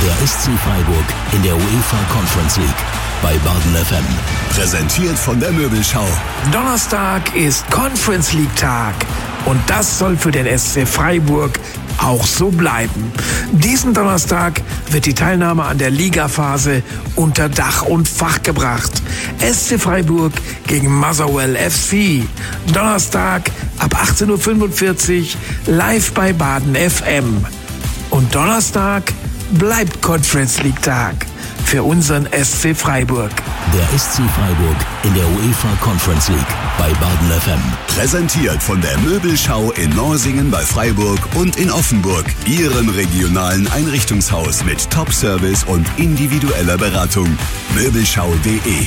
Der SC Freiburg in der UEFA Conference League bei Baden FM. Präsentiert von der Möbelschau. Donnerstag ist Conference League Tag und das soll für den SC Freiburg auch so bleiben. Diesen Donnerstag wird die Teilnahme an der Ligaphase unter Dach und Fach gebracht. SC Freiburg gegen Motherwell FC. Donnerstag ab 18:45 Uhr live bei Baden FM. Und Donnerstag bleibt Conference League Tag für unseren SC Freiburg. Der SC Freiburg in der UEFA Conference League bei Baden FM. Präsentiert von der Möbelschau in Norsingen bei Freiburg und in Offenburg. Ihrem regionalen Einrichtungshaus mit Top-Service und individueller Beratung. Möbelschau.de.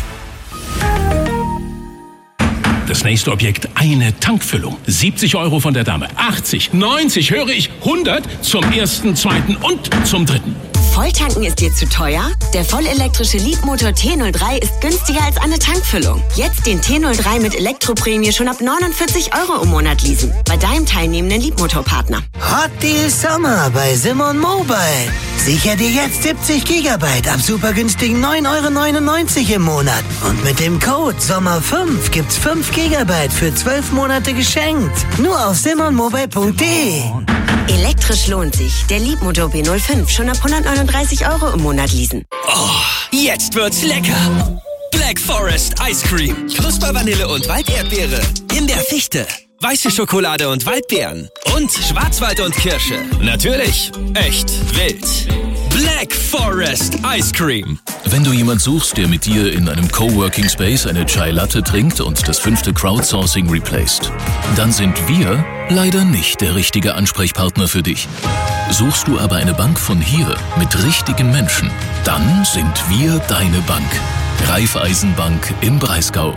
Das nächste Objekt, eine Tankfüllung. 70 € von der Dame. 80, 90, höre ich, 100 zum ersten, zweiten und zum dritten. Volltanken ist dir zu teuer? Der vollelektrische Leapmotor T03 ist günstiger als eine Tankfüllung. Jetzt den T03 mit Elektroprämie schon ab 49 € im Monat leasen. Bei deinem teilnehmenden Leapmotor-Partner. Hot Deal Sommer bei Simon Mobile. Sicher dir jetzt 70 GB ab super günstigen 9,99 € im Monat. Und mit dem Code SOMMER5 gibt's 5 GB für 12 Monate geschenkt. Nur auf simonmobile.de. Elektrisch lohnt sich. Der Leapmotor B05 schon ab 139 € im Monat leasen. Oh, jetzt wird's lecker. Black Forest Ice Cream. Knusper Vanille und Walderdbeere. Himbeer-Fichte. Weiße Schokolade und Waldbeeren. Und Schwarzwald und Kirsche. Natürlich echt wild. Black Forest Ice Cream. Wenn du jemand suchst, der mit dir in einem Coworking Space eine Chai Latte trinkt und das 5. Crowdsourcing replaced, dann sind wir leider nicht der richtige Ansprechpartner für dich. Suchst du aber eine Bank von hier mit richtigen Menschen, dann sind wir deine Bank. Raiffeisenbank im Breisgau.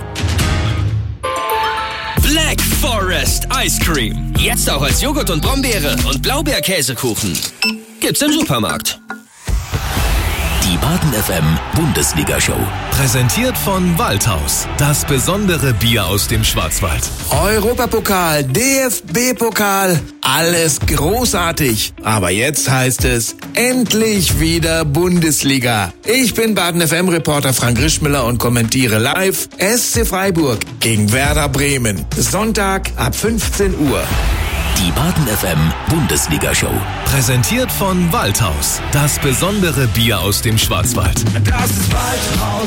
Black Forest Ice Cream. Jetzt auch als Joghurt und Brombeere und Blaubeerkäsekuchen. Gibt's im Supermarkt. Die Baden FM Bundesliga-Show. Präsentiert von Waldhaus. Das besondere Bier aus dem Schwarzwald. Europapokal, DFB-Pokal, alles großartig. Aber jetzt heißt es endlich wieder Bundesliga. Ich bin Baden FM-Reporter Frank Rischmüller und kommentiere live SC Freiburg gegen Werder Bremen. Sonntag ab 15 Uhr. Die Baden FM Bundesliga-Show. Präsentiert von Waldhaus. Das besondere Bier aus dem Schwarzwald. Das ist Waldhaus.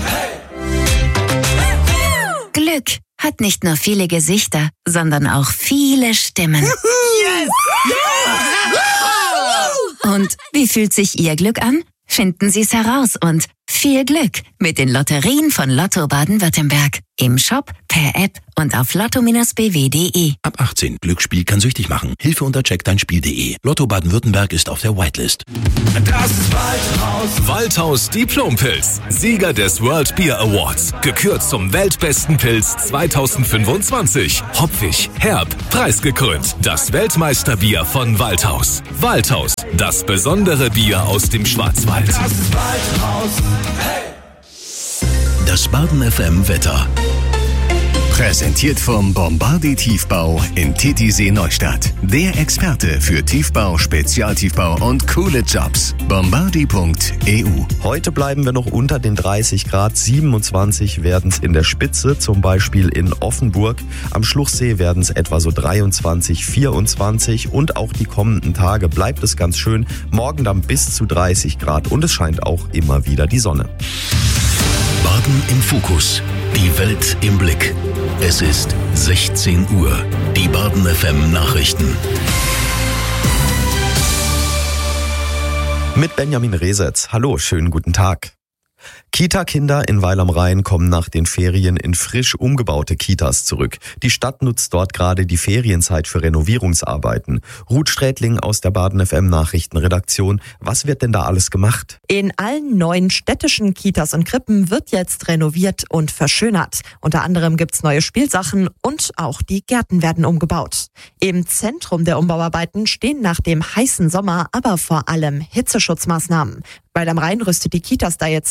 Hey. Glück hat nicht nur viele Gesichter, sondern auch viele Stimmen. Yes! Und wie fühlt sich Ihr Glück an? Finden Sie es heraus und viel Glück mit den Lotterien von Lotto Baden-Württemberg. Im Shop, per App und auf lotto-bw.de. Ab 18. Glücksspiel kann süchtig machen. Hilfe unter checkdeinspiel.de. Lotto Baden-Württemberg ist auf der Whitelist. Das ist Waldhaus. Waldhaus Diplompilz. Sieger des World Beer Awards. Gekürt zum weltbesten Pilz 2025. Hopfig, herb, preisgekrönt. Das Weltmeisterbier von Waldhaus. Waldhaus. Das besondere Bier aus dem Schwarzwald. Das ist Waldhaus. Hey. Das Baden FM Wetter. Präsentiert vom Bombardier Tiefbau in Titisee Neustadt. Der Experte für Tiefbau, Spezialtiefbau und coole Jobs. Bombardier.eu. Heute bleiben wir noch unter den 30 Grad. 27 werden es in der Spitze, zum Beispiel in Offenburg. Am Schluchsee werden es etwa so 23, 24 und auch die kommenden Tage bleibt es ganz schön. Morgen dann bis zu 30 Grad und es scheint auch immer wieder die Sonne. Baden im Fokus. Die Welt im Blick. Es ist 16 Uhr. Die Baden FM Nachrichten. Mit Benjamin Resetz. Hallo, schönen guten Tag. Kita-Kinder in Weil am Rhein kommen nach den Ferien in frisch umgebaute Kitas zurück. Die Stadt nutzt dort gerade die Ferienzeit für Renovierungsarbeiten. Ruth Strätling aus der Baden FM Nachrichtenredaktion. Was wird denn da alles gemacht? In allen neuen städtischen Kitas und Krippen wird jetzt renoviert und verschönert. Unter anderem gibt's neue Spielsachen und auch die Gärten werden umgebaut. Im Zentrum der Umbauarbeiten stehen nach dem heißen Sommer aber vor allem Hitzeschutzmaßnahmen. Weil am Rhein rüstet die Kitas da jetzt massiv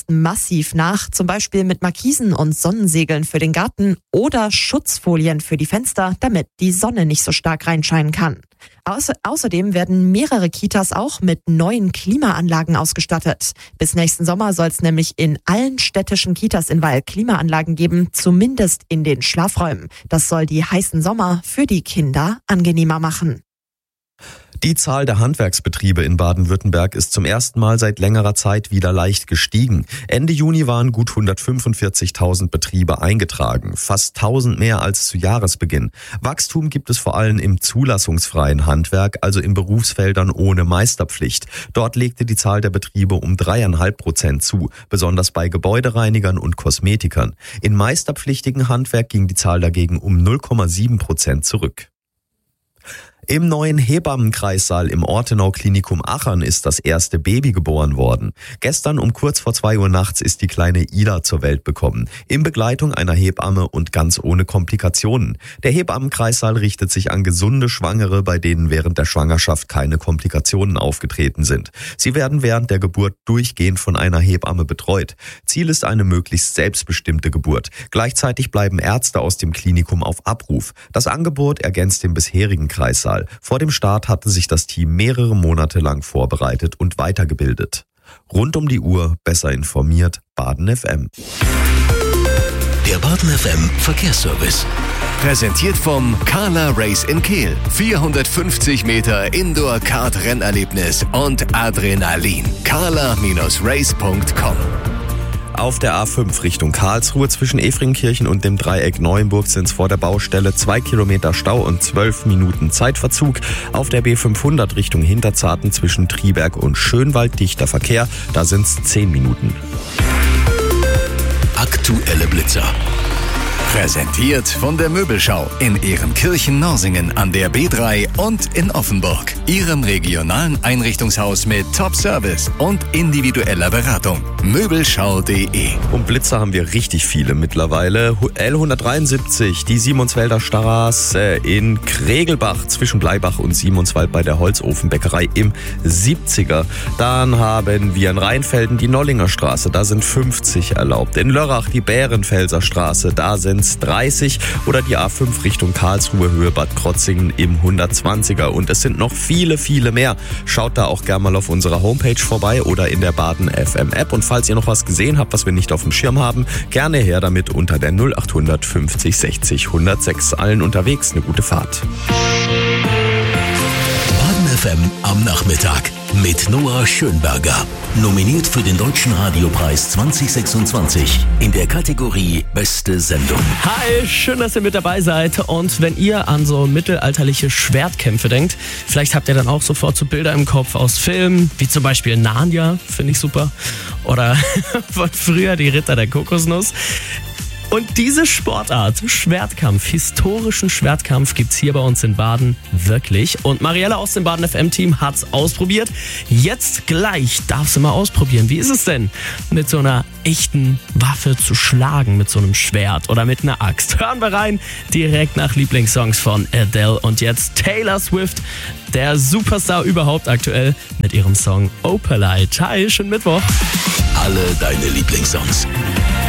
massiv nach, zum Beispiel mit Markisen und Sonnensegeln für den Garten oder Schutzfolien für die Fenster, damit die Sonne nicht so stark reinscheinen kann. Außerdem werden mehrere Kitas auch mit neuen Klimaanlagen ausgestattet. Bis nächsten Sommer soll es nämlich in allen städtischen Kitas in Weil Klimaanlagen geben, zumindest in den Schlafräumen. Das soll die heißen Sommer für die Kinder angenehmer machen. Die Zahl der Handwerksbetriebe in Baden-Württemberg ist zum ersten Mal seit längerer Zeit wieder leicht gestiegen. Ende Juni waren gut 145.000 Betriebe eingetragen, fast 1.000 mehr als zu Jahresbeginn. Wachstum gibt es vor allem im zulassungsfreien Handwerk, also in Berufsfeldern ohne Meisterpflicht. Dort legte die Zahl der Betriebe um 3,5% zu, besonders bei Gebäudereinigern und Kosmetikern. In meisterpflichtigen Handwerk ging die Zahl dagegen um 0,7% zurück. Im neuen Hebammenkreissaal im Ortenau-Klinikum Achern ist das erste Baby geboren worden. Gestern um kurz vor 2 Uhr nachts ist die kleine Ida zur Welt gekommen. In Begleitung einer Hebamme und ganz ohne Komplikationen. Der Hebammenkreissaal richtet sich an gesunde Schwangere, bei denen während der Schwangerschaft keine Komplikationen aufgetreten sind. Sie werden während der Geburt durchgehend von einer Hebamme betreut. Ziel ist eine möglichst selbstbestimmte Geburt. Gleichzeitig bleiben Ärzte aus dem Klinikum auf Abruf. Das Angebot ergänzt den bisherigen Kreissaal. Vor dem Start hatte sich das Team mehrere Monate lang vorbereitet und weitergebildet. Rund um die Uhr besser informiert, Baden FM. Der Baden FM Verkehrsservice. Präsentiert vom Carla Race in Kehl. 450 Meter Indoor-Kart-Rennerlebnis und Adrenalin. carla-race.com. Auf der A5 Richtung Karlsruhe zwischen Efringkirchen und dem Dreieck Neuenburg sind es vor der Baustelle 2 Kilometer Stau und 12 Minuten Zeitverzug. Auf der B500 Richtung Hinterzarten zwischen Triberg und Schönwald dichter Verkehr, da sind es 10 Minuten. Aktuelle Blitzer. Präsentiert von der Möbelschau in Ehrenkirchen-Norsingen an der B3 und in Offenburg. Ihrem regionalen Einrichtungshaus mit Top-Service und individueller Beratung. Möbelschau.de. Und Blitzer haben wir richtig viele mittlerweile. L173, die Simonsfelder Straße in Kregelbach zwischen Bleibach und Simonswald bei der Holzofenbäckerei im 70er. Dann haben wir in Rheinfelden die Nollinger Straße, da sind 50 erlaubt. In Lörrach die Bärenfelser Straße, da sind 30 oder die A5 Richtung Karlsruhe Höhe Bad Krotzingen im 120er. Und es sind noch viele, viele mehr. Schaut da auch gerne mal auf unserer Homepage vorbei oder in der Baden FM App. Und falls ihr noch was gesehen habt, was wir nicht auf dem Schirm haben, gerne her damit unter der 0800 50 60 106. Allen unterwegs eine gute Fahrt. Baden FM am Nachmittag mit Noah Schönberger. Nominiert für den Deutschen Radiopreis 2026 in der Kategorie Beste Sendung. Hi, schön, dass ihr mit dabei seid. Und wenn ihr an so mittelalterliche Schwertkämpfe denkt, vielleicht habt ihr dann auch sofort so Bilder im Kopf aus Filmen, wie zum Beispiel Narnia, finde ich super. Oder von früher die Ritter der Kokosnuss. Und diese Sportart, Schwertkampf, historischen Schwertkampf, gibt's hier bei uns in Baden wirklich. Und Mariella aus dem Baden FM-Team hat's ausprobiert. Jetzt gleich darf sie mal ausprobieren. Wie ist es denn, mit so einer echten Waffe zu schlagen, mit so einem Schwert oder mit einer Axt? Hören wir rein, direkt nach Lieblingssongs von Adele. Und jetzt Taylor Swift, der Superstar überhaupt aktuell, mit ihrem Song Opalite. Hi, schönen Mittwoch. Alle deine Lieblingssongs.